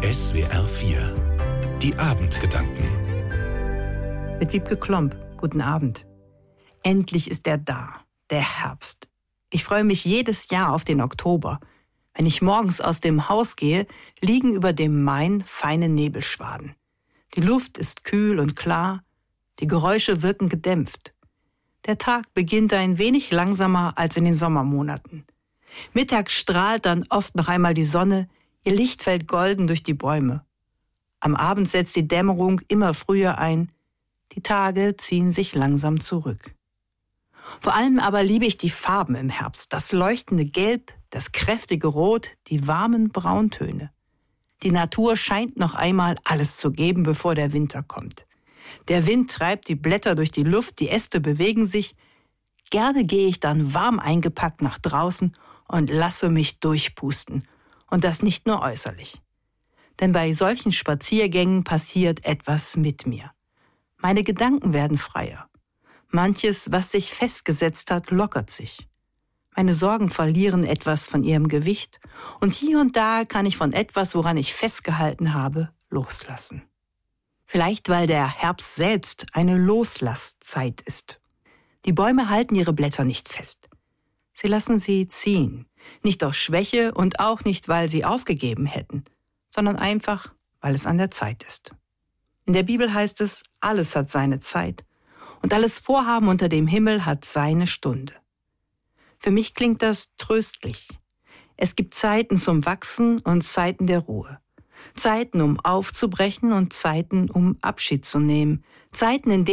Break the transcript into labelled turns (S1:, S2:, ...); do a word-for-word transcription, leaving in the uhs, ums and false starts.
S1: S W R vier. Die Abendgedanken.
S2: Mit Wiebke Klomp. Guten Abend. Endlich ist er da, der Herbst. Ich freue mich jedes Jahr auf den Oktober. Wenn ich morgens aus dem Haus gehe, liegen über dem Main feine Nebelschwaden. Die Luft ist kühl und klar, die Geräusche wirken gedämpft. Der Tag beginnt ein wenig langsamer als in den Sommermonaten. Mittags strahlt dann oft noch einmal die Sonne, ihr Licht fällt golden durch die Bäume. Am Abend setzt die Dämmerung immer früher ein, die Tage ziehen sich langsam zurück. Vor allem aber liebe ich die Farben im Herbst, das leuchtende Gelb, das kräftige Rot, die warmen Brauntöne. Die Natur scheint noch einmal alles zu geben, bevor der Winter kommt. Der Wind treibt die Blätter durch die Luft, die Äste bewegen sich. Gerne gehe ich dann warm eingepackt nach draußen und lasse mich durchpusten. Und das nicht nur äußerlich. Denn bei solchen Spaziergängen passiert etwas mit mir. Meine Gedanken werden freier. Manches, was sich festgesetzt hat, lockert sich. Meine Sorgen verlieren etwas von ihrem Gewicht und hier und da kann ich von etwas, woran ich festgehalten habe, loslassen. Vielleicht, weil der Herbst selbst eine Loslassszeit ist. Die Bäume halten ihre Blätter nicht fest. Sie lassen sie ziehen. Nicht aus Schwäche und auch nicht, weil sie aufgegeben hätten, sondern einfach, weil es an der Zeit ist. In der Bibel heißt es, alles hat seine Zeit und alles Vorhaben unter dem Himmel hat seine Stunde. Für mich klingt das tröstlich. Es gibt Zeiten zum Wachsen und Zeiten der Ruhe. Zeiten, um aufzubrechen und Zeiten, um Abschied zu nehmen. Zeiten, in denen